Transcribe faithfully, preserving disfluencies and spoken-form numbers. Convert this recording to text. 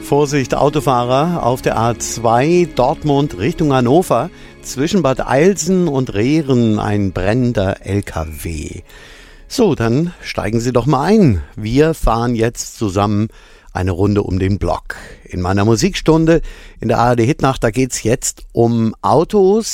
Vorsicht, Autofahrer auf der A zwei Dortmund Richtung Hannover. Zwischen Bad Eilsen und Rehren ein brennender L K W. So, dann steigen Sie doch mal ein. Wir fahren jetzt zusammen eine Runde um den Block. In meiner Musikstunde in der A R D Hitnacht, da geht's jetzt um Autos,